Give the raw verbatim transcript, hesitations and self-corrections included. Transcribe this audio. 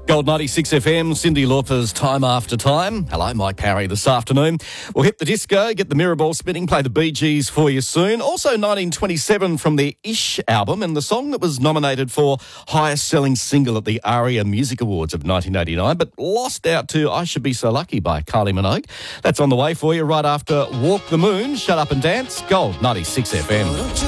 Gold ninety-six F M, Cyndi Lauper's Time After Time. Hello, Mike Parry this afternoon. We'll hit the disco, get the mirror ball spinning, play the Bee Gees for you soon. Also nineteen twenty-seven from the Ish album and the song that was nominated for highest selling single at the ARIA Music Awards of nineteen eighty-nine, but lost out to I Should Be So Lucky by Kylie Minogue. That's on the way for you right after Walk the Moon, Shut Up and Dance, Gold ninety-six F M.